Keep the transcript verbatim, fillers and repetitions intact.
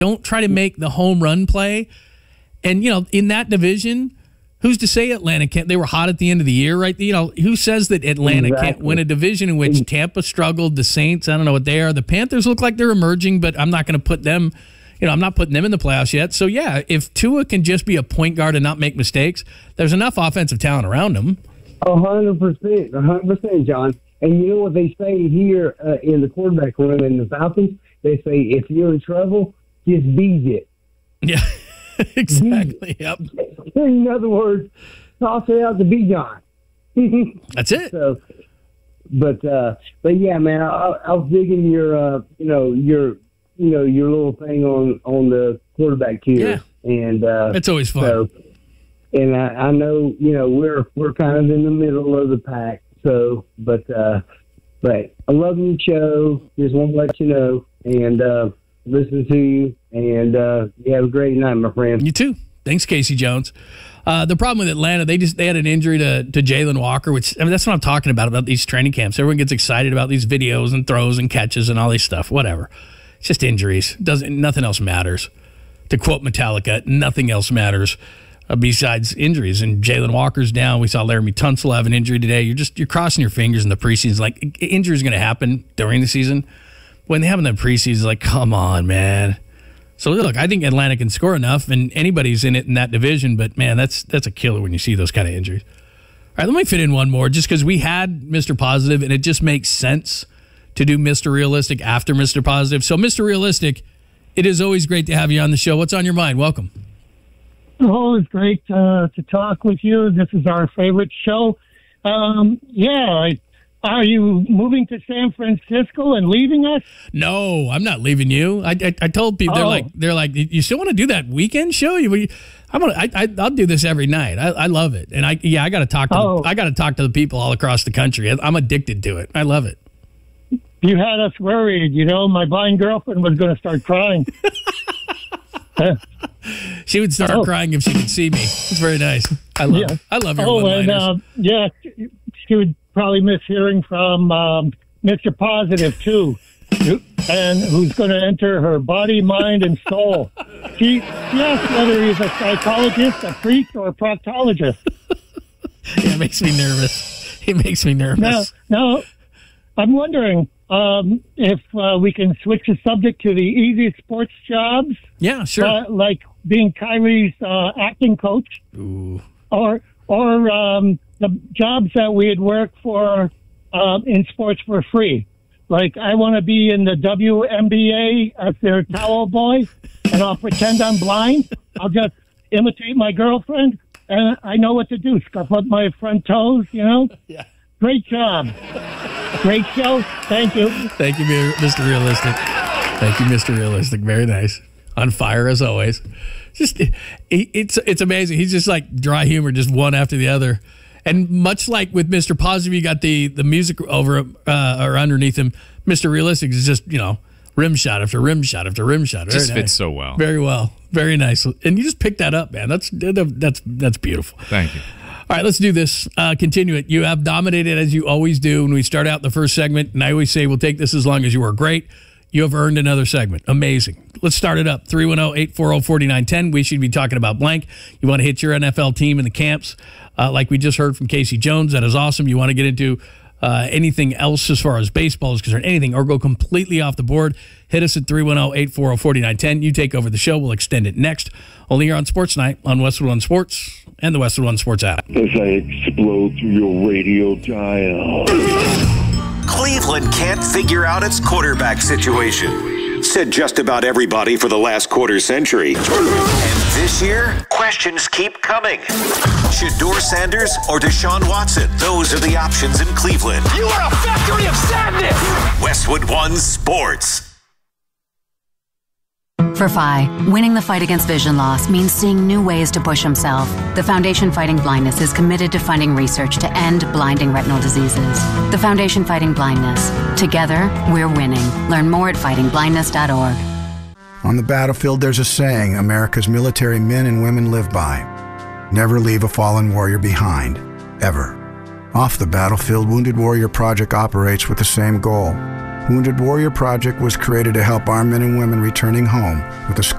Don't try to make the home run play. And, you know, in that division, who's to say Atlanta can't? They were hot at the end of the year, right? You know, who says that Atlanta exactly. can't win a division in which Tampa struggled, the Saints, I don't know what they are. The Panthers look like they're emerging, but I'm not going to put them, you know, I'm not putting them in the playoffs yet. So, yeah, if Tua can just be a point guard and not make mistakes, there's enough offensive talent around him. A hundred percent, a hundred percent, John. And you know what they say here uh, in the quarterback room in the Falcons? They say, if you're in trouble, just beat it. Yeah, exactly. Yep. In other words, toss it out to be John. That's it. So, but uh, but yeah, man, I, I was digging your uh, you know your you know your little thing on, on the quarterback tier, yeah. and uh, it's always fun. So, and I, I know you know we're we're kind of in the middle of the pack. So, but uh, but I love your show. Just want to let you know and uh, listen to you. And uh, you have a great night, my friend. You too. Thanks, Casey Jones. Uh, the problem with Atlanta, they just they had an injury to to Jalen Walker, which I mean that's what I'm talking about about these training camps. Everyone gets excited about these videos and throws and catches and all this stuff. Whatever. It's just injuries. Doesn't nothing else matters. To quote Metallica, nothing else matters. Uh, besides injuries, and Jalen Walker's down. We saw Laramie Tunsil have an injury today. You're just you're crossing your fingers in the preseason. Like injury is going to happen during the season. When they have in the preseason, like come on, man. So look, I think Atlanta can score enough, and anybody's in it in that division. But man, that's that's a killer when you see those kind of injuries. All right, let me fit in one more, just because we had Mister Positive, and it just makes sense to do Mister Realistic after Mister Positive. So Mister Realistic, it is always great to have you on the show. What's on your mind? Welcome. Oh, it's great uh, to talk with you. This is our favorite show. Um, yeah, are you moving to San Francisco and leaving us? No, I'm not leaving you. I I, I told people, they're oh. like, they're like, you still want to do that weekend show? You, I'm gonna, I, I, I'll do this every night. I, I love it, and I yeah, I got to talk to, oh. the, I got to talk to the people all across the country. I'm addicted to it. I love it. You had us worried. You know, my blind girlfriend was going to start crying. She would start oh. crying if she could see me. It's very nice. I love yeah. I love your oh, one-liners. and, uh, yeah, she would probably miss hearing from um, Mister Positive, too, and who's going to enter her body, mind, and soul. She, she asked whether he's a psychologist, a priest, or a proctologist. Yeah, it makes me nervous. It makes me nervous. Now, now I'm wondering um, if uh, we can switch the subject to the easy sports jobs. Yeah, sure. Uh, like being Kyrie's uh, acting coach. Ooh. Or or um, the jobs that we had worked for uh, in sports for free. Like, I want to be in the W N B A as their towel boy, and I'll pretend I'm blind. I'll just imitate my girlfriend, and I know what to do. Scuff up my front toes, you know? Yeah. Great job. Great show. Thank you. Thank you, Mister Realistic. Thank you, Mister Realistic. Very nice. On fire as always. Just it, it's it's amazing. He's just like dry humor, just one after the other. And much like with Mister Positive, you got the the music over uh, or underneath him. Mister Realistic is just, you know, rim shot after rim shot after rim shot. Just Very fits nice. so well. Very well. Very nice. And you just picked that up, man. That's that's that's beautiful. Thank you. All right, let's do this. Uh, continue it. You have dominated as you always do when we start out the first segment, and I always say we'll take this as long as you were great. You have earned another segment. Amazing. Let's start it up. three one zero, eight four zero, four nine one zero. We should be talking about blank. You want to hit your N F L team in the camps, uh, like we just heard from Casey Jones. That is awesome. You want to get into uh, anything else as far as baseball is concerned, anything, or go completely off the board, hit us at three one zero, eight four zero, four nine one zero. You take over the show. We'll extend it next. Only here on Sports Night on Westwood One Sports and the Westwood One Sports app. As I explode through your radio dial. Cleveland can't figure out its quarterback situation. Said just about everybody for the last quarter century. And this year, questions keep coming. Shedeur Sanders or Deshaun Watson? Those are the options in Cleveland. You are a factory of sadness! Westwood One Sports. For Phi, winning the fight against vision loss means seeing new ways to push himself. The Foundation Fighting Blindness is committed to funding research to end blinding retinal diseases. The Foundation Fighting Blindness. Together, we're winning. Learn more at fighting blindness dot org. On the battlefield, there's a saying America's military men and women live by. Never leave a fallen warrior behind, ever. Off the battlefield, Wounded Warrior Project operates with the same goal. Wounded Warrior Project was created to help our men and women returning home with a